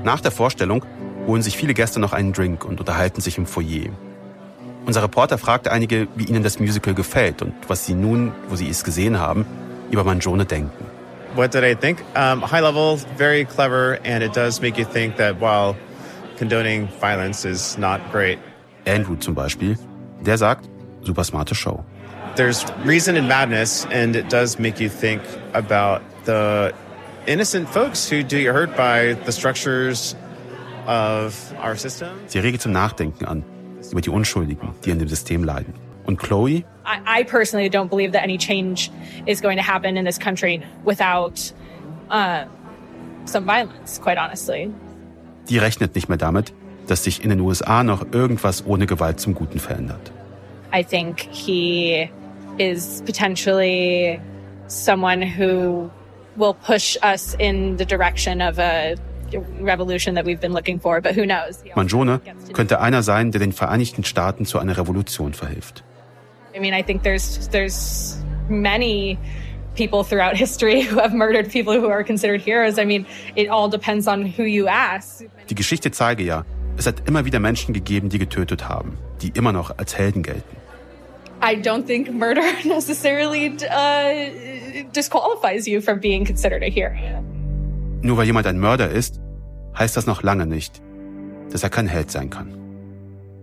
Nach der Vorstellung holen sich viele Gäste noch einen Drink und unterhalten sich im Foyer. Unser Reporter fragte einige, wie ihnen das Musical gefällt und was sie nun, wo sie es gesehen haben, über Mangione denken. What did I think? High level, very clever, and it does make you think that while condoning violence is not great. Andrew zum Beispiel, der sagt, super smarte Show. There's reason in madness, and it does make you think about the innocent folks who do get hurt by the structures of our system. Sie regt zum Nachdenken an, über die Unschuldigen, die in dem System leiden. Und Chloe? I personally don't believe that any change is going to happen in this country without some violence, quite honestly. Die rechnet nicht mehr damit, dass sich in den USA noch irgendwas ohne Gewalt zum Guten verändert. I think he is potentially someone who will push us in the direction of a revolution that we've been looking for, but who knows? Mangione könnte einer sein, der den Vereinigten Staaten zu einer Revolution verhilft. I mean, I think there's many people throughout history who have murdered people who are considered heroes. I mean, it all depends on who you ask. Die Geschichte zeige ja, es hat immer wieder Menschen gegeben, die getötet haben, die immer noch als Helden gelten. I don't think murder necessarily disqualifies you from being considered a hero. Nur weil jemand ein Mörder ist, heißt das noch lange nicht, dass er kein Held sein kann.